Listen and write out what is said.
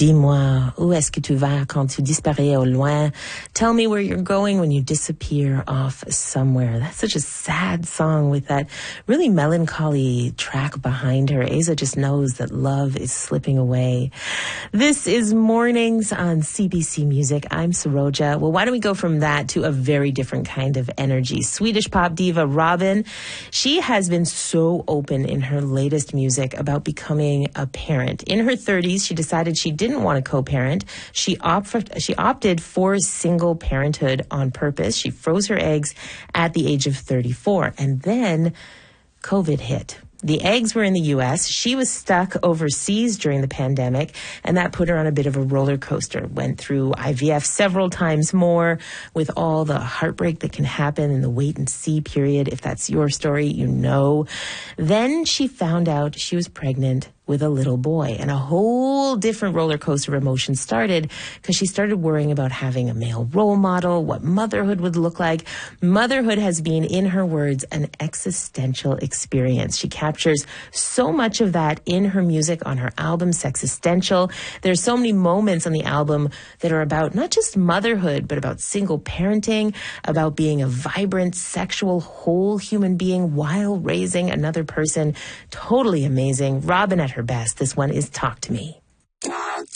Dis-moi, où est-ce que tu vas quand tu disparais au loin? Tell me where you're going when you disappear off somewhere. That's such a sad song with that really melancholy track behind her. Aza just knows that love is slipping away. This is Mornings on CBC Music. I'm Saroja. Well, why don't we go from that to a very different kind of energy? Swedish pop diva Robyn, she has been so open in her latest music about becoming a parent. In her 30s, she decided she didn't want to co-parent. She opted for single parenthood on purpose. She froze her eggs at the age of 34. And then COVID hit. The eggs were in the U.S. She was stuck overseas during the pandemic, and that put her on a bit of a roller coaster. Went through IVF several times more with all the heartbreak that can happen in the wait and see period. If that's your story, you know. Then she found out she was pregnant with a little boy, and a whole different roller coaster of emotions started because she started worrying about having a male role model, what motherhood would look like. Motherhood has been, in her words, an existential experience. She captures so much of that in her music on her album, Sexistential. There's so many moments on the album that are about not just motherhood, but about single parenting, about being a vibrant, sexual, whole human being while raising another person. Totally amazing. Robyn at her best. This one is Talk to Me.